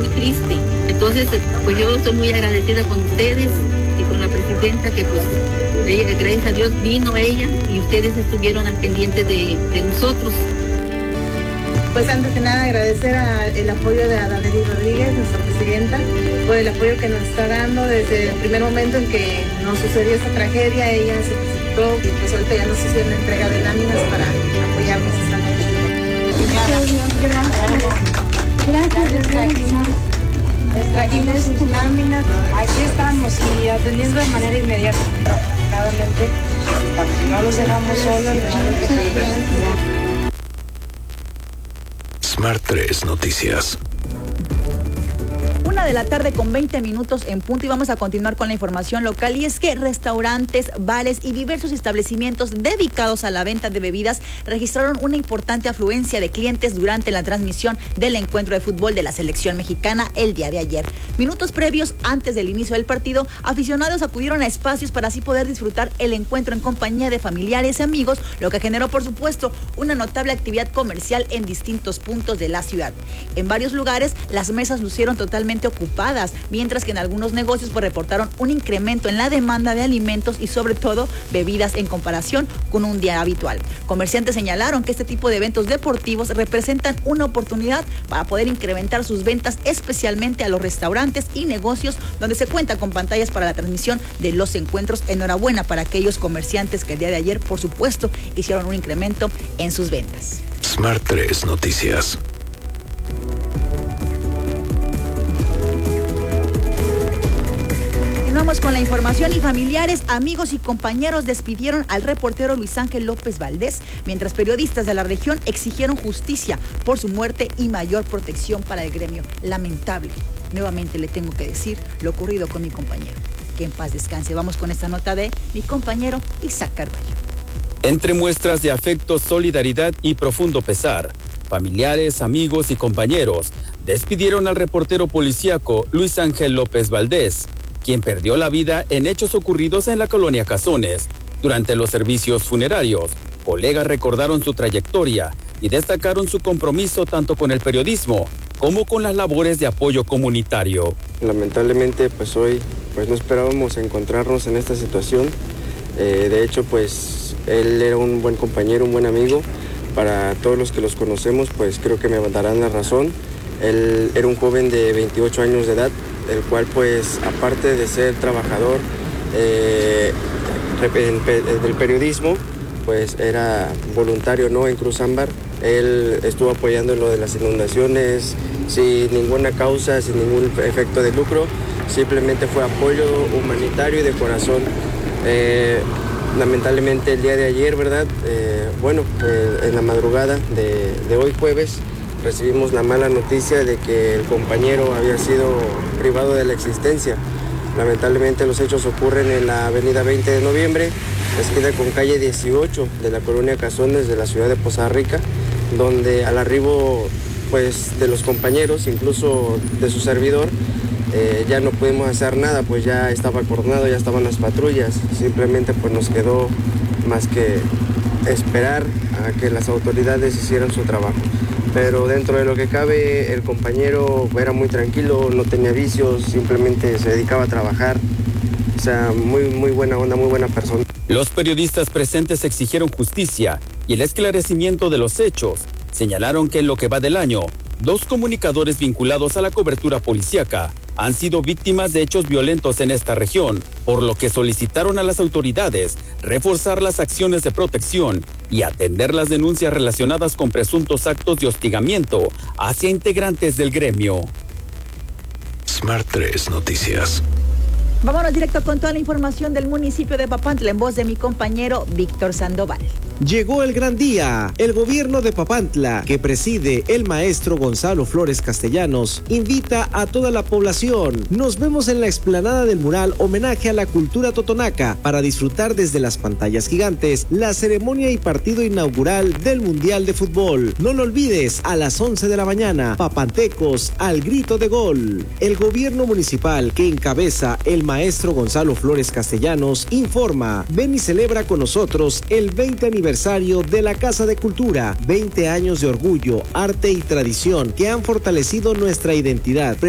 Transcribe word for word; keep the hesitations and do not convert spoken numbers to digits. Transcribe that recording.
muy triste. Entonces, pues yo estoy muy agradecida con ustedes y con la presidenta que pues ella, gracias a Dios vino ella y ustedes estuvieron al pendiente de, de nosotros. Pues antes que nada agradecer a, el apoyo de Adamelí Rodríguez, nuestra presidenta, por el apoyo que nos está dando desde el primer momento en que nos sucedió esta tragedia. Ella se presentó y pues ahorita ya nos hicieron la entrega de láminas para apoyarnos esta noche. Gracias, gracias. Les trajimos sus láminas, aquí estamos y atendiendo de manera inmediata. Afortunadamente, no los dejamos solos, Smart tres Noticias. Una de la tarde con veinte minutos en punto y vamos a continuar con la información local, y es que restaurantes, bares y diversos establecimientos dedicados a la venta de bebidas registraron una importante afluencia de clientes durante la transmisión del encuentro de fútbol de la selección mexicana el día de ayer. Minutos previos antes del inicio del partido, aficionados acudieron a espacios para así poder disfrutar el encuentro en compañía de familiares y amigos, lo que generó por supuesto una notable actividad comercial en distintos puntos de la ciudad. En varios lugares las mesas lucieron totalmente ocupadas, mientras que en algunos negocios pues reportaron un incremento en la demanda de alimentos y sobre todo bebidas en comparación con un día habitual. Comerciantes señalaron que este tipo de eventos deportivos representan una oportunidad para poder incrementar sus ventas, especialmente a los restaurantes y negocios donde se cuenta con pantallas para la transmisión de los encuentros. Enhorabuena para aquellos comerciantes que el día de ayer, por supuesto, hicieron un incremento en sus ventas. Smart tres Noticias. Continuamos con la información y familiares, amigos y compañeros despidieron al reportero Luis Ángel López Valdés, mientras periodistas de la región exigieron justicia por su muerte y mayor protección para el gremio. Lamentable. Nuevamente le tengo que decir lo ocurrido con mi compañero. Que en paz descanse. Vamos con esta nota de mi compañero Isaac Carballo. Entre muestras de afecto, solidaridad y profundo pesar, familiares, amigos y compañeros despidieron al reportero policíaco Luis Ángel López Valdés, quien perdió la vida en hechos ocurridos en la colonia Cazones. Durante los servicios funerarios, colegas recordaron su trayectoria y destacaron su compromiso tanto con el periodismo como con las labores de apoyo comunitario. Lamentablemente, pues hoy pues no esperábamos encontrarnos en esta situación. Eh, de hecho, pues él era un buen compañero, un buen amigo. Para todos los que los conocemos, pues creo que me darán la razón. Él era un joven de veintiocho años de edad, el cual pues aparte de ser trabajador eh, del periodismo, pues era voluntario, ¿no?, en Cruz Ámbar. Él estuvo apoyando en lo de las inundaciones sin ninguna causa, sin ningún efecto de lucro, simplemente fue apoyo humanitario y de corazón. Eh, lamentablemente el día de ayer, ¿verdad? Eh, bueno, eh, en la madrugada de, de hoy jueves, recibimos la mala noticia de que el compañero había sido privado de la existencia. Lamentablemente los hechos ocurren en la avenida veinte de noviembre, esquina con calle dieciocho de la colonia Cazones de la ciudad de Poza Rica, donde al arribo pues, de los compañeros, incluso de su servidor, eh, ya no pudimos hacer nada, pues ya estaba acordonado, ya estaban las patrullas. Simplemente pues, nos quedó más que esperar a que las autoridades hicieran su trabajo. Pero dentro de lo que cabe, el compañero era muy tranquilo, no tenía vicios, simplemente se dedicaba a trabajar. O sea, muy, muy buena onda, muy buena persona. Los periodistas presentes exigieron justicia y el esclarecimiento de los hechos. Señalaron que en lo que va del año, dos comunicadores vinculados a la cobertura policíaca han sido víctimas de hechos violentos en esta región, por lo que solicitaron a las autoridades reforzar las acciones de protección y atender las denuncias relacionadas con presuntos actos de hostigamiento hacia integrantes del gremio. Smart tres Noticias. Vámonos directo con toda la información del municipio de Papantla en voz de mi compañero Víctor Sandoval. Llegó el gran día. El gobierno de Papantla, que preside el maestro Gonzalo Flores Castellanos, invita a toda la población. Nos vemos en la explanada del mural Homenaje a la Cultura Totonaca para disfrutar desde las pantallas gigantes la ceremonia y partido inaugural del Mundial de Fútbol. No lo olvides, a las once de la mañana, papantecos al grito de gol. El gobierno municipal que encabeza el maestro Gonzalo Flores Castellanos informa: ven y celebra con nosotros el veinte aniversario de la Casa de Cultura, veinte años de orgullo, arte y tradición que han fortalecido nuestra identidad.